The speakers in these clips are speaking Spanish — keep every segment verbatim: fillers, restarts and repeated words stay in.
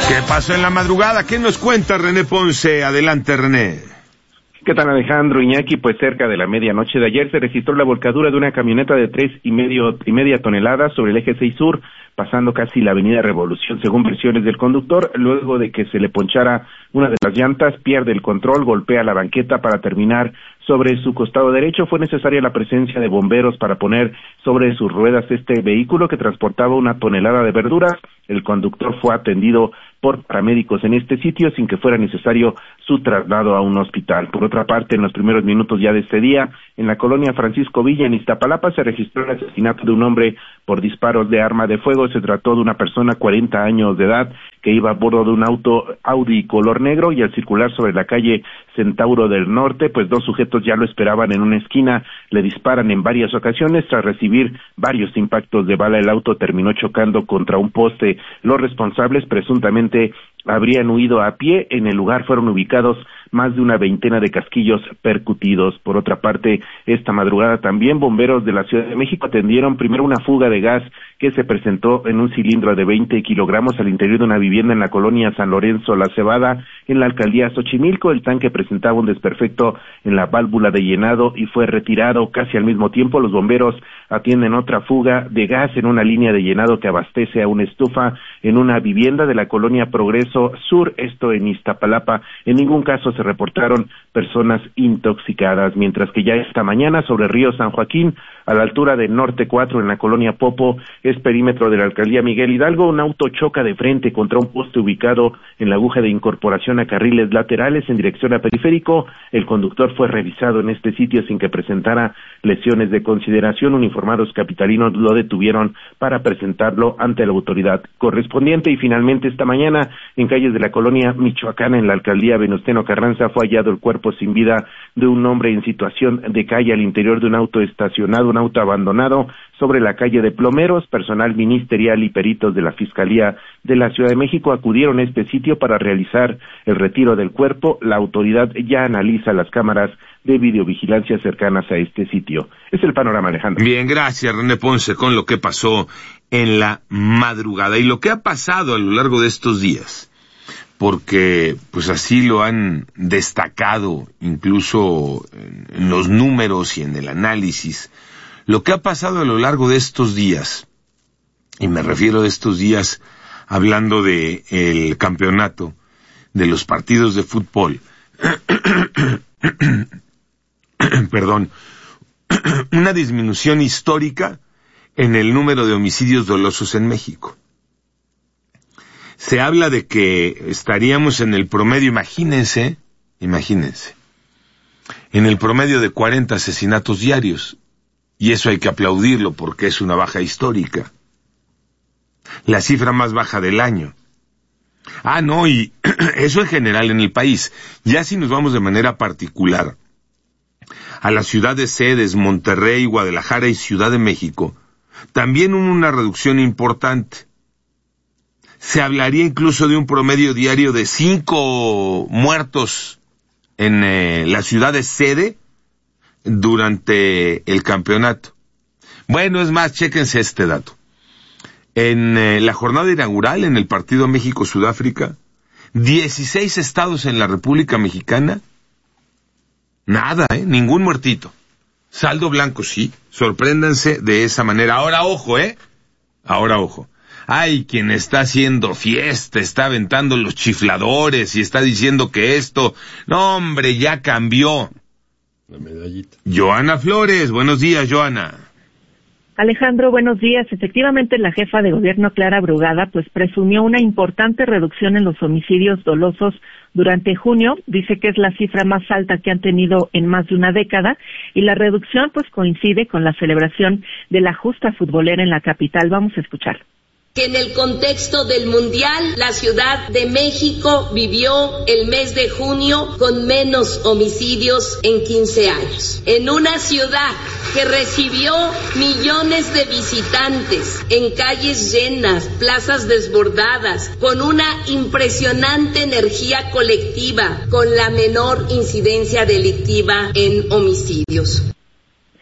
¿Qué pasó en la madrugada? ¿Qué nos cuenta René Ponce? Adelante, René. ¿Qué tal, Alejandro, Iñaki? Pues cerca de la medianoche de ayer se registró la volcadura de una camioneta de tres y medio y media toneladas sobre el eje seis sur, pasando casi la avenida Revolución, según versiones del conductor. Luego de que se le ponchara una de las llantas, pierde el control, golpea la banqueta para terminar sobre su costado derecho. Fue necesaria la presencia de bomberos para poner sobre sus ruedas este vehículo que transportaba una tonelada de verduras. El conductor fue atendido por paramédicos en este sitio sin que fuera necesario su traslado a un hospital. Por otra parte, en los primeros minutos ya de este día, en la colonia Francisco Villa, en Iztapalapa, se registró el asesinato de un hombre por disparos de arma de fuego. Se trató de una persona cuarenta años de edad que iba a bordo de un auto Audi color negro, y al circular sobre la calle Centauro del Norte, pues dos sujetos ya lo esperaban en una esquina, le disparan en varias ocasiones. Tras recibir varios impactos de bala, el auto terminó chocando contra un poste. Los responsables presuntamente habrían huido a pie. En el lugar fueron ubicados más de una veintena de casquillos percutidos. Por otra parte, esta madrugada también bomberos de la Ciudad de México atendieron primero una fuga de gas que se presentó en un cilindro de veinte kilogramos al interior de una vivienda en la colonia San Lorenzo La Cebada, en la alcaldía Xochimilco. El tanque presentaba un desperfecto en la válvula de llenado y fue retirado. Casi al mismo tiempo, los bomberos atienden otra fuga de gas en una línea de llenado que abastece a una estufa en una vivienda de la colonia Progreso Sur, esto en Iztapalapa. En ningún caso se reportaron personas intoxicadas, mientras que ya esta mañana sobre Río San Joaquín, a la altura de Norte cuatro en la colonia Popo, es perímetro de la alcaldía Miguel Hidalgo, un auto choca de frente contra un poste ubicado en la aguja de incorporación a carriles laterales en dirección a Periférico. El conductor fue revisado en este sitio sin que presentara lesiones de consideración. Uniformados capitalinos lo detuvieron para presentarlo ante la autoridad correspondiente. Y finalmente esta mañana, en calles de la colonia Michoacana, en la alcaldía Venustiano Carranza, fue hallado el cuerpo sin vida de un hombre en situación de calle al interior de un auto estacionado, un auto abandonado sobre la calle de Plomeros. Personal ministerial y peritos de la Fiscalía de la Ciudad de México acudieron a este sitio para realizar el retiro del cuerpo. La autoridad ya analiza las cámaras de videovigilancia cercanas a este sitio. Es el panorama, Alejandro. Bien, gracias, René Ponce, con lo que pasó en la madrugada y lo que ha pasado a lo largo de estos días, porque pues así lo han destacado incluso en los números y en el análisis. Lo que ha pasado a lo largo de estos días, y me refiero a estos días hablando de el campeonato, de los partidos de fútbol, perdón, una disminución histórica en el número de homicidios dolosos en México. Se habla de que estaríamos en el promedio, imagínense, imagínense, en el promedio de cuarenta asesinatos diarios. Y eso hay que aplaudirlo porque es una baja histórica. La cifra más baja del año. Ah, no, y eso en general en el país. Ya si nos vamos de manera particular a las ciudades sedes, Monterrey, Guadalajara y Ciudad de México, también hubo una reducción importante. Se hablaría incluso de un promedio diario de cinco muertos en eh, las ciudades sede durante el campeonato. Bueno, es más, chéquense este dato. En eh, la jornada inaugural, en el partido México-Sudáfrica, dieciséis estados en la República Mexicana, nada, ¿eh? Ningún muertito. Saldo blanco, sí. Sorpréndanse de esa manera. Ahora, ojo, ¿eh? Ahora, ojo. Hay quien está haciendo fiesta, está aventando los chifladores y está diciendo que esto... No, hombre, ya cambió. La medallita. Joana Flores, buenos días, Joana. Alejandro, buenos días. Efectivamente, la jefa de gobierno, Clara Brugada, pues presumió una importante reducción en los homicidios dolosos durante junio. Dice que es la cifra más alta que han tenido en más de una década y la reducción pues coincide con la celebración de la justa futbolera en la capital. Vamos a escuchar. Que en el contexto del Mundial, la Ciudad de México vivió el mes de junio con menos homicidios en quince años. En una ciudad que recibió millones de visitantes, en calles llenas, plazas desbordadas, con una impresionante energía colectiva, con la menor incidencia delictiva en homicidios.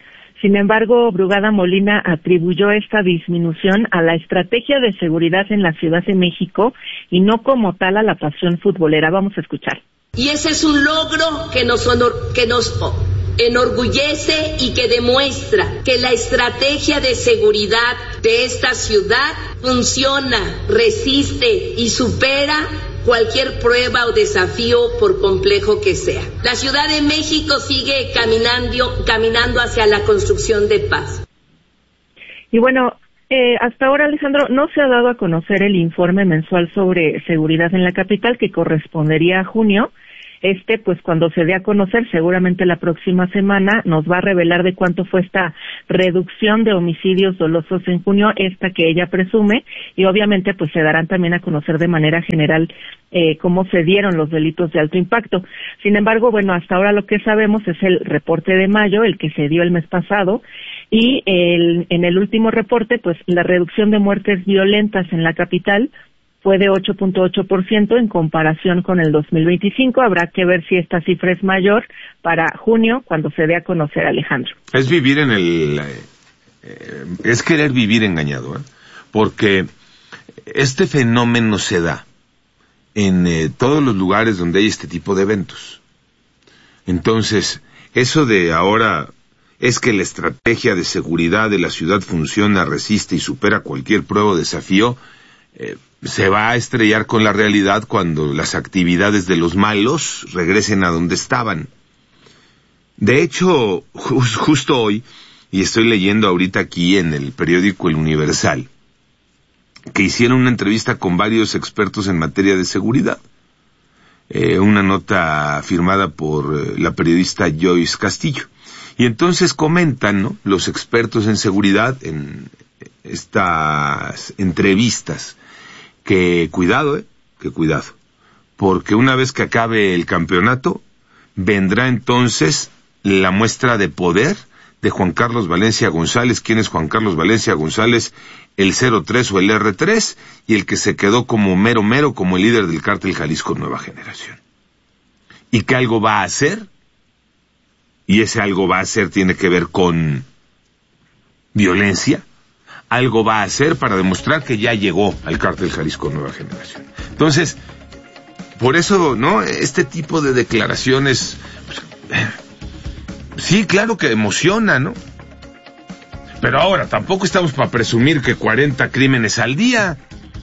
Sin embargo, Brugada Molina atribuyó esta disminución a la estrategia de seguridad en la Ciudad de México y no como tal a la pasión futbolera. Vamos a escuchar. Y ese es un logro que nos, honor, que nos enorgullece y que demuestra que la estrategia de seguridad de esta ciudad funciona, resiste y supera cualquier prueba o desafío por complejo que sea. La Ciudad de México sigue caminando, caminando hacia la construcción de paz. Y bueno, eh, hasta ahora, Alejandro, no se ha dado a conocer el informe mensual sobre seguridad en la capital que correspondería a junio. Este, pues cuando se dé a conocer, seguramente la próxima semana, nos va a revelar de cuánto fue esta reducción de homicidios dolosos en junio, esta que ella presume, y obviamente pues se darán también a conocer de manera general eh, cómo se dieron los delitos de alto impacto. Sin embargo, bueno, hasta ahora lo que sabemos es el reporte de mayo, el que se dio el mes pasado, y el, en el último reporte, pues la reducción de muertes violentas en la capital fue de ocho punto ocho por ciento en comparación con el dos mil veinticinco. Habrá que ver si esta cifra es mayor para junio, cuando se dé a conocer, Alejandro. Es vivir en el... Eh, es querer vivir engañado, ¿eh? Porque este fenómeno se da en eh, todos los lugares donde hay este tipo de eventos. Entonces, eso de ahora es que la estrategia de seguridad de la ciudad funciona, resiste y supera cualquier prueba o desafío, eh, se va a estrellar con la realidad cuando las actividades de los malos regresen a donde estaban. De hecho, just, justo hoy, y estoy leyendo ahorita aquí en el periódico El Universal, que hicieron una entrevista con varios expertos en materia de seguridad. Eh, una nota firmada por eh, la periodista Joyce Castillo. Y entonces comentan, ¿no?, los expertos en seguridad en estas entrevistas, que cuidado, eh, que cuidado, porque una vez que acabe el campeonato, vendrá entonces la muestra de poder de Juan Carlos Valencia González. ¿Quién es Juan Carlos Valencia González? El cero tres o el erre tres, y el que se quedó como mero mero, como el líder del cártel Jalisco Nueva Generación. ¿Y qué algo va a hacer? Y ese algo va a hacer tiene que ver con violencia. Algo va a hacer para demostrar que ya llegó al cártel Jalisco Nueva Generación. Entonces, por eso, ¿no?, este tipo de declaraciones, pues, sí, claro que emociona, ¿no? Pero ahora, tampoco estamos para presumir que cuarenta crímenes al día.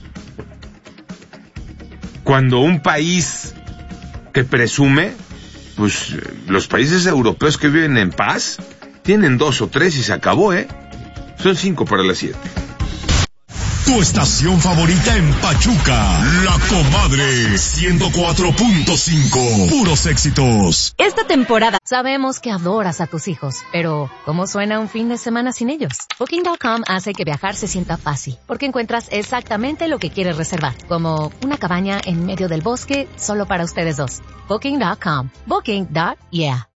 Cuando un país que presume, pues los países europeos que viven en paz, tienen dos o tres y se acabó, ¿eh? Son cinco para las siete. Tu estación favorita en Pachuca, La Comadre, ciento cuatro punto cinco, puros éxitos. Esta temporada sabemos que adoras a tus hijos, pero ¿cómo suena un fin de semana sin ellos? Booking punto com hace que viajar se sienta fácil, porque encuentras exactamente lo que quieres reservar, como una cabaña en medio del bosque solo para ustedes dos. Booking punto com. Booking. Yeah.